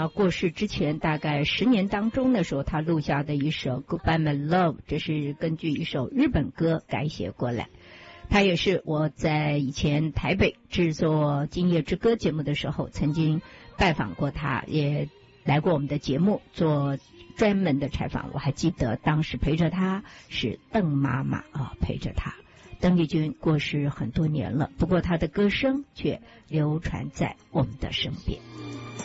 他过世之前大概10年当中的时候，他录下的一首《Goodbye My Love》，这是根据一首日本歌改写过来。他也是我在以前台北制作《今夜之歌》节目的时候曾经拜访过他，也来过我们的节目做专门的采访。我还记得当时陪着他是邓妈妈陪着他。邓丽君过世很多年了，不过她的歌声却流传在我们的身边。